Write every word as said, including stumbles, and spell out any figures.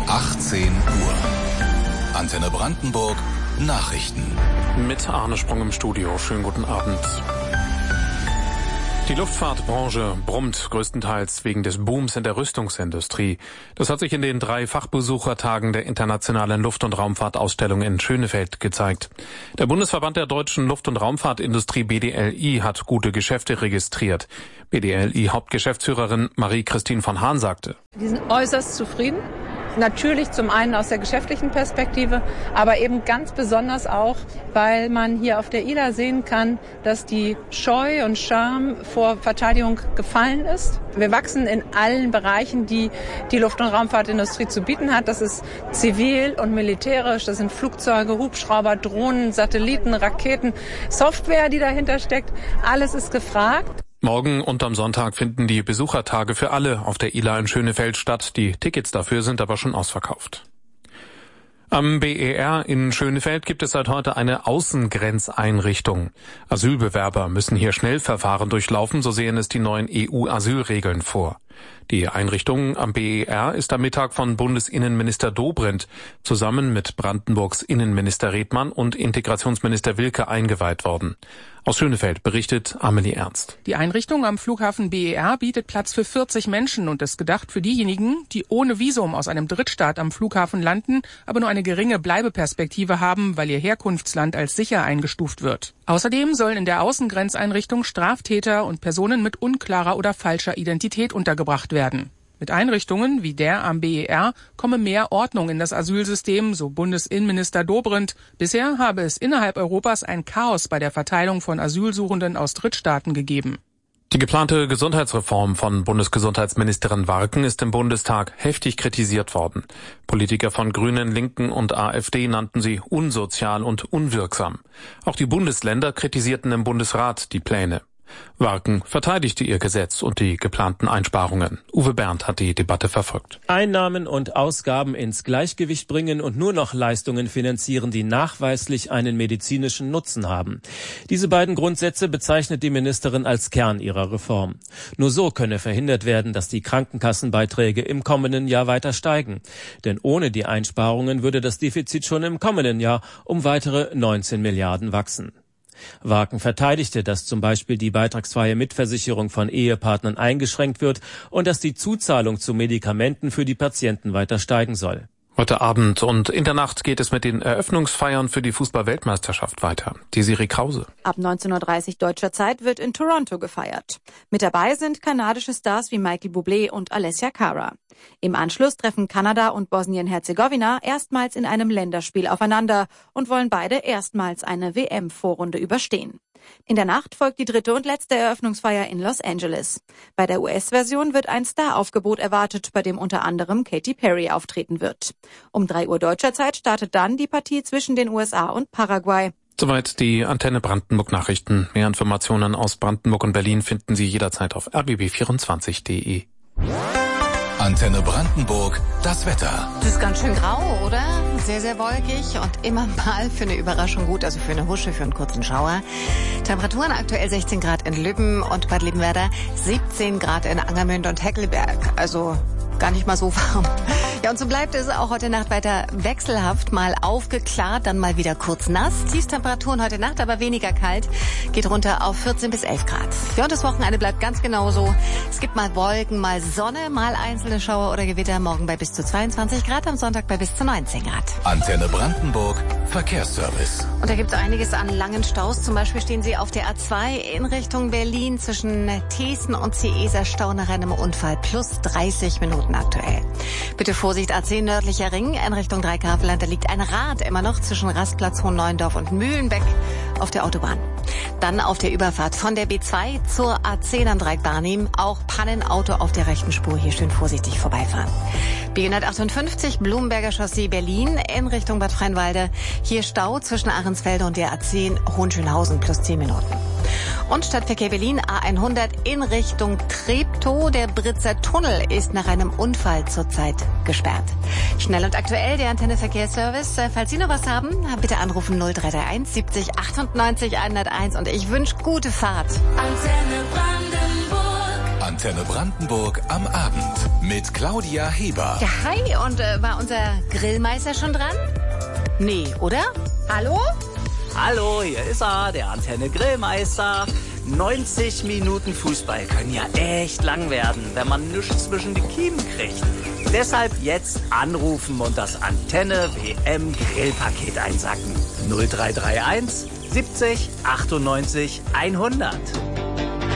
achtzehn Uhr. Antenne Brandenburg Nachrichten. Mit Arne Sprung im Studio. Schönen guten Abend. Die Luftfahrtbranche brummt größtenteils wegen des Booms in der Rüstungsindustrie. Das hat sich in den drei Fachbesuchertagen der Internationalen Luft- und Raumfahrtausstellung in Schönefeld gezeigt. Der Bundesverband der deutschen Luft- und Raumfahrtindustrie B D L I hat gute Geschäfte registriert. B D L I-Hauptgeschäftsführerin Marie-Christine von Hahn sagte: Wir sind äußerst zufrieden. Natürlich zum einen aus der geschäftlichen Perspektive, aber eben ganz besonders auch, weil man hier auf der I L A sehen kann, dass die Scheu und Scham vor Verteidigung gefallen ist. Wir wachsen in allen Bereichen, die die Luft- und Raumfahrtindustrie zu bieten hat. Das ist zivil und militärisch, das sind Flugzeuge, Hubschrauber, Drohnen, Satelliten, Raketen, Software, die dahinter steckt. Alles ist gefragt. Morgen und am Sonntag finden die Besuchertage für alle auf der I L A in Schönefeld statt. Die Tickets dafür sind aber schon ausverkauft. Am B E R in Schönefeld gibt es seit heute eine Außengrenzeinrichtung. Asylbewerber müssen hier Schnellverfahren durchlaufen, so sehen es die neuen E U-Asylregeln vor. Die Einrichtung am B E R ist am Mittag von Bundesinnenminister Dobrindt zusammen mit Brandenburgs Innenminister Redmann und Integrationsminister Wilke eingeweiht worden. Aus Schönefeld berichtet Amelie Ernst. Die Einrichtung am Flughafen B E R bietet Platz für vierzig Menschen und ist gedacht für diejenigen, die ohne Visum aus einem Drittstaat am Flughafen landen, aber nur eine geringe Bleibeperspektive haben, weil ihr Herkunftsland als sicher eingestuft wird. Außerdem sollen in der Außengrenzeinrichtung Straftäter und Personen mit unklarer oder falscher Identität untergebracht werden. Mit Einrichtungen wie der am B E R komme mehr Ordnung in das Asylsystem, so Bundesinnenminister Dobrindt. Bisher habe es innerhalb Europas ein Chaos bei der Verteilung von Asylsuchenden aus Drittstaaten gegeben. Die geplante Gesundheitsreform von Bundesgesundheitsministerin Warken ist im Bundestag heftig kritisiert worden. Politiker von Grünen, Linken und AfD nannten sie unsozial und unwirksam. Auch die Bundesländer kritisierten im Bundesrat die Pläne. Warken verteidigte ihr Gesetz und die geplanten Einsparungen. Uwe Berndt hat die Debatte verfolgt. Einnahmen und Ausgaben ins Gleichgewicht bringen und nur noch Leistungen finanzieren, die nachweislich einen medizinischen Nutzen haben. Diese beiden Grundsätze bezeichnet die Ministerin als Kern ihrer Reform. Nur so könne verhindert werden, dass die Krankenkassenbeiträge im kommenden Jahr weiter steigen. Denn ohne die Einsparungen würde das Defizit schon im kommenden Jahr um weitere neunzehn Milliarden wachsen. Warken verteidigte, dass zum Beispiel die beitragsfreie Mitversicherung von Ehepartnern eingeschränkt wird und dass die Zuzahlung zu Medikamenten für die Patienten weiter steigen soll. Heute Abend und in der Nacht geht es mit den Eröffnungsfeiern für die Fußball-Weltmeisterschaft weiter. Desiree Krause. Ab neunzehn Uhr dreißig deutscher Zeit wird in Toronto gefeiert. Mit dabei sind kanadische Stars wie Michael Bublé und Alessia Cara. Im Anschluss treffen Kanada und Bosnien-Herzegowina erstmals in einem Länderspiel aufeinander und wollen beide erstmals eine W M-Vorrunde überstehen. In der Nacht folgt die dritte und letzte Eröffnungsfeier in Los Angeles. Bei der U S-Version wird ein Star-Aufgebot erwartet, bei dem unter anderem Katy Perry auftreten wird. Um drei Uhr deutscher Zeit startet dann die Partie zwischen den U S A und Paraguay. Soweit die Antenne Brandenburg Nachrichten. Mehr Informationen aus Brandenburg und Berlin finden Sie jederzeit auf r b b vierundzwanzig punkt d e. Antenne Brandenburg, das Wetter. Es ist ganz schön grau, oder? Sehr, sehr wolkig und immer mal für eine Überraschung gut, also für eine Husche, für einen kurzen Schauer. Temperaturen aktuell sechzehn Grad in Lübben und Bad Liebenwerda, siebzehn Grad in Angermünde und Heckelberg. Also gar nicht mal so warm. Ja, und so bleibt es auch heute Nacht weiter wechselhaft, mal aufgeklart, dann mal wieder kurz nass. Tiefstemperaturen heute Nacht, aber weniger kalt, geht runter auf vierzehn bis elf Grad. Ja, und das Wochenende bleibt ganz genauso. Es gibt mal Wolken, mal Sonne, mal einzelne Schauer oder Gewitter, morgen bei bis zu zweiundzwanzig Grad, am Sonntag bei bis zu neunzehn Grad. Antenne Brandenburg, Verkehrsservice. Und da gibt es einiges an langen Staus. Zum Beispiel stehen Sie auf der A zwei in Richtung Berlin zwischen Thesen und Ciesa Stau nach einem Unfall plus dreißig Minuten aktuell. Bitte Vorsicht, A zehn nördlicher Ring in Richtung Dreikarfelland. Da liegt ein Rad immer noch zwischen Rastplatz Hohenneuendorf und Mühlenbeck auf der Autobahn. Dann auf der Überfahrt von der B zwei zur A zehn am Dreieck Barnim. Auch Pannenauto auf der rechten Spur. Hier schön vorsichtig vorbeifahren. B hundertachtundfünfzig Blumenberger Chaussee Berlin in Richtung Bad Freienwalde. Hier Stau zwischen Ahrensfelde und der A zehn Hohenschönhausen plus zehn Minuten. Und Stadtverkehr Berlin A hundert in Richtung Treptow. Der Britzer Tunnel ist nach einem Unfall zurzeit gesperrt. Schnell und aktuell der Antenne Verkehrsservice. Falls Sie noch was haben, bitte anrufen null drei drei eins siebzig achtundneunzig hunderteins und ich wünsche gute Fahrt. Antenne Brandenburg. Antenne Brandenburg am Abend mit Claudia Heber. Ja, hi, und äh, war unser Grillmeister schon dran? Nee, oder? Hallo? Hallo, hier ist er, der Antenne Grillmeister. neunzig Minuten Fußball können ja echt lang werden, wenn man nichts zwischen die Kiemen kriegt. Deshalb jetzt anrufen und das Antenne W M Grillpaket einsacken. null drei drei eins siebzig achtundneunzig hundert.